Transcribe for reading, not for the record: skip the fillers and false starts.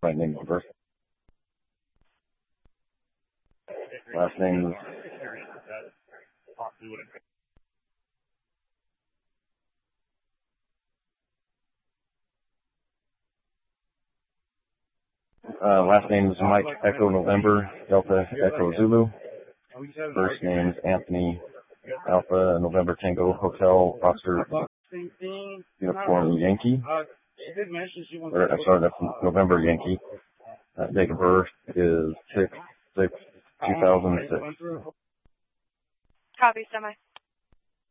Right name number. Last name is Mike Echo November Delta Echo Zulu. First name is Anthony Alpha November Tango Hotel Oscar Uniform Yankee. That's November Yankee. Date of birth is 6/6/2006. Copy, semi.